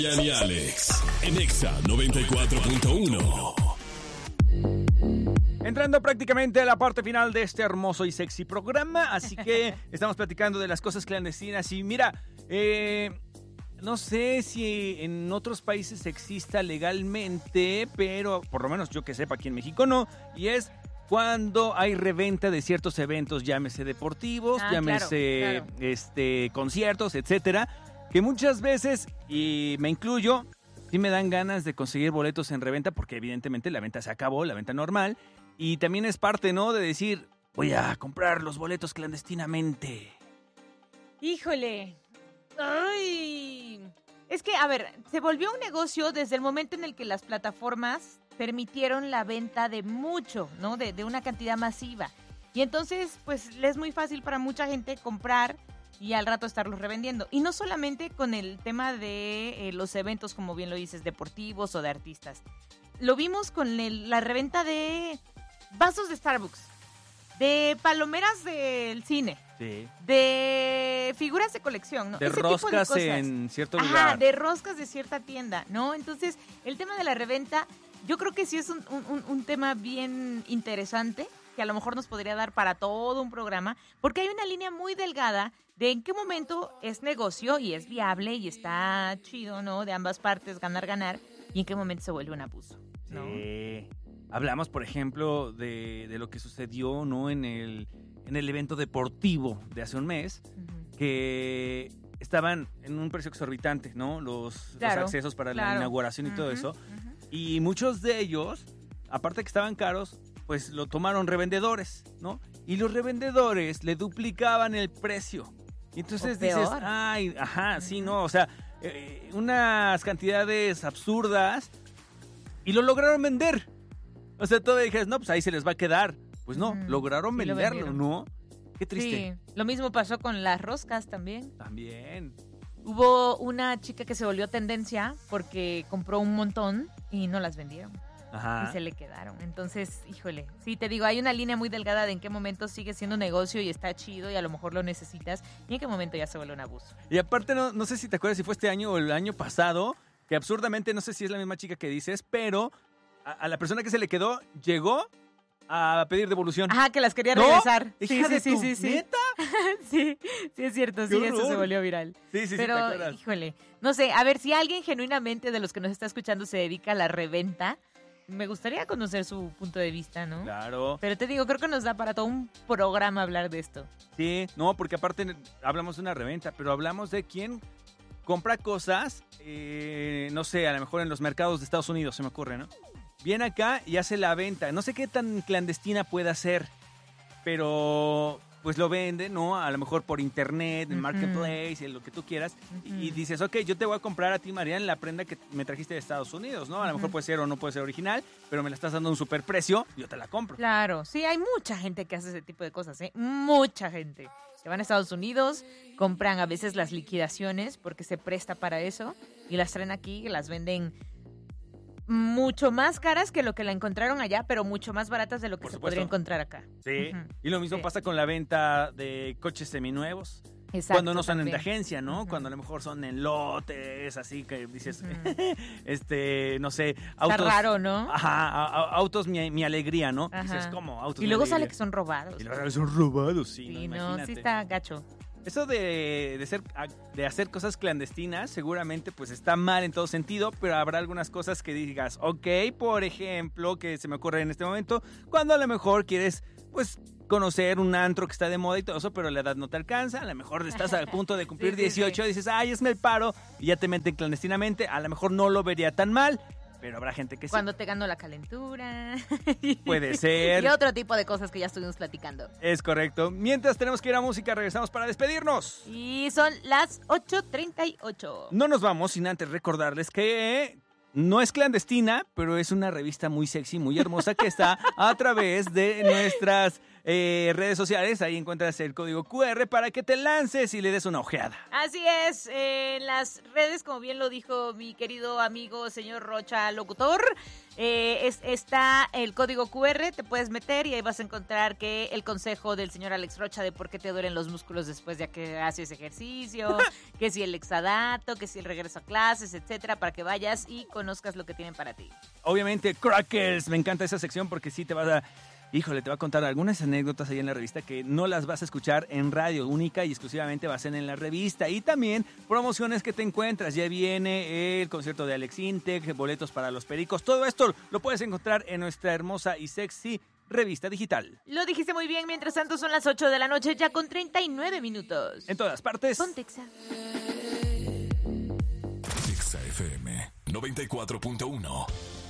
Ian y Alex, en Exa 94.1. Entrando prácticamente a la parte final de este hermoso y sexy programa, así que estamos platicando de las cosas clandestinas y mira, no sé si en otros países exista legalmente, pero por lo menos yo que sepa aquí en México no, y es cuando hay reventa de ciertos eventos, llámese deportivos, llámese claro. Conciertos, etcétera, que muchas veces, y me incluyo, sí me dan ganas de conseguir boletos en reventa porque evidentemente la venta se acabó, la venta normal, y también es parte, ¿no?, de decir, voy a comprar los boletos clandestinamente. Híjole. Ay. Es que, a ver, se volvió un negocio desde el momento en el que las plataformas permitieron la venta de mucho, ¿no? De una cantidad masiva. Y entonces, pues, le es muy fácil para mucha gente comprar y al rato estarlos revendiendo. Y no solamente con el tema de los eventos, como bien lo dices, deportivos o de artistas. Lo vimos con la reventa de vasos de Starbucks, de palomeras del cine, Sí. de figuras de colección, ¿no? De Ese roscas tipo de cosas. en cierto Ajá, lugar. de roscas de cierta tienda, ¿no? Entonces, el tema de la reventa, yo creo que sí es un tema bien interesante, que a lo mejor nos podría dar para todo un programa, porque hay una línea muy delgada de en qué momento es negocio y es viable y está chido, ¿no? De ambas partes, ganar, y en qué momento se vuelve un abuso, ¿no? Sí. Hablamos, por ejemplo, de lo que sucedió, ¿no?, en el evento deportivo de hace un mes, que estaban en un precio exorbitante, ¿no? Los accesos para la inauguración y todo eso. Y muchos de ellos, aparte que estaban caros, pues lo tomaron revendedores, ¿no? Y los revendedores le duplicaban el precio. Y entonces dices, ay, ajá, sí, ¿no? O sea, unas cantidades absurdas y lo lograron vender. O sea, todavía dijeras, no, pues ahí se les va a quedar. Pues no, lograron venderlo, ¿no? Qué triste. Sí, lo mismo pasó con las roscas también. También. Hubo una chica que se volvió tendencia porque compró un montón y no las vendieron. Ajá. Y se le quedaron. Entonces, híjole, sí, te digo, hay una línea muy delgada de en qué momento sigue siendo negocio y está chido y a lo mejor lo necesitas y en qué momento ya se vuelve un abuso. Y aparte, no sé si te acuerdas si fue este año o el año pasado, que absurdamente, no sé si es la misma chica que dices, pero a la persona que se le quedó, llegó a pedir devolución. Ajá, que las quería ¿No? regresar. Hija de tu ¿neta? Sí, sí es cierto, sí, eso se volvió viral. Sí, pero, te acuerdas. Híjole, no sé, a ver, si alguien genuinamente de los que nos está escuchando se dedica a la reventa, me gustaría conocer su punto de vista, ¿no? Claro. Pero te digo, creo que nos da para todo un programa hablar de esto. Sí, no, porque aparte hablamos de una reventa, pero hablamos de quién compra cosas, no sé, a lo mejor en los mercados de Estados Unidos, se me ocurre, ¿no? Viene acá y hace la venta. No sé qué tan clandestina pueda ser, pero pues lo vende, ¿no? A lo mejor por internet, en Marketplace, en lo que tú quieras. Y dices, ok, yo te voy a comprar a ti, Mariana, la prenda que me trajiste de Estados Unidos, ¿no? A lo mejor puede ser o no puede ser original, pero me la estás dando a un superprecio, yo te la compro. Claro, sí, hay mucha gente que hace ese tipo de cosas, ¿eh? Mucha gente. Que van a Estados Unidos, compran a veces las liquidaciones porque se presta para eso y las traen aquí y las venden mucho más caras que lo que la encontraron allá, pero mucho más baratas de lo que se podría encontrar acá. Sí, y lo mismo pasa con la venta de coches seminuevos. Exacto, cuando no son también. de agencia, ¿no? Cuando a lo mejor son en lotes, así que dices, no sé, autos. Está raro, ¿no? Ajá, autos mi alegría, ¿no? Ajá. Dices, ¿cómo? Autos y luego mi sale alegría. que son robados. Y luego son robados, sí. Sí, no, imagínate. sí está gacho. Eso de hacer cosas clandestinas seguramente pues está mal en todo sentido, pero habrá algunas cosas que digas, ok, por ejemplo, que se me ocurre en este momento, cuando a lo mejor quieres pues conocer un antro que está de moda y todo eso, pero la edad no te alcanza, a lo mejor estás a punto de cumplir 18 y dices, ay, hazme el paro, y ya te meten clandestinamente, a lo mejor no lo vería tan mal, pero habrá gente que sí. Cuando te ganó la calentura. Puede ser. Y otro tipo de cosas que ya estuvimos platicando. Es correcto. Mientras tenemos que ir a música, regresamos para despedirnos. Y son las 8:38. No nos vamos sin antes recordarles que no es clandestina, pero es una revista muy sexy, muy hermosa que está a través de nuestras redes sociales, ahí encuentras el código QR para que te lances y le des una ojeada. Así es, en las redes, como bien lo dijo mi querido amigo señor Rocha Locutor, está el código QR, te puedes meter y ahí vas a encontrar que el consejo del señor Alex Rocha de por qué te duelen los músculos después de que haces ejercicio, que si el exadato, que si el regreso a clases, etcétera, para que vayas y conozcas lo que tienen para ti. Obviamente, Crackers, me encanta esa sección porque sí te vas a... Híjole, te va a contar algunas anécdotas ahí en la revista que no las vas a escuchar en radio, única y exclusivamente va a ser en la revista. Y también promociones que te encuentras. Ya viene el concierto de Alex Intec, boletos para los Pericos. Todo esto lo puedes encontrar en nuestra hermosa y sexy revista digital. Lo dijiste muy bien, mientras tanto son las 8 de la noche, ya con 39 minutos. En todas partes. Ponte Exa. Exa FM 94.1.